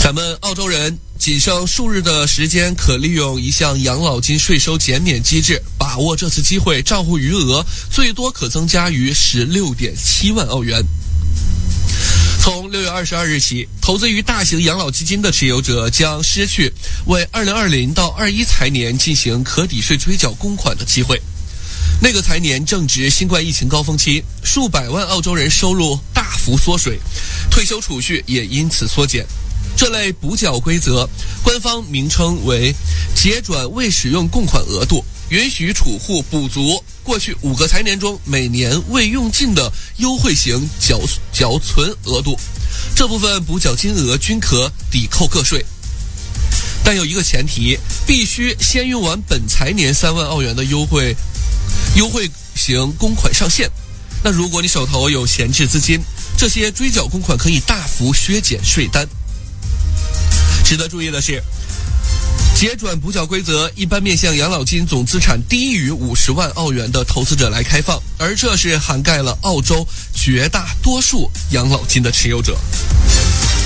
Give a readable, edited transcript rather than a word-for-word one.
咱们澳洲人仅剩数日的时间，可利用一项养老金税收减免机制，把握这次机会，账户余额最多可增加于16.7万澳元。从6月22日起，投资于大型养老基金的持有者将失去为2020到21财年进行可抵税追缴公款的机会。那个财年正值新冠疫情高峰期，数百万澳洲人收入大幅缩水，退休储蓄也因此缩减。这类补缴规则，官方名称为结转未使用供款额度，允许储户补足过去5个财年中每年未用尽的优惠型缴存额度，这部分补缴金额均可抵扣个税。但有一个前提，必须先用完本财年3万澳元的优惠型公款上限。那如果你手头有闲置资金，这些追缴公款可以大幅削减税单。值得注意的是，结转补缴规则一般面向养老金总资产低于50万澳元的投资者来开放，而这是涵盖了澳洲绝大多数养老金的持有者。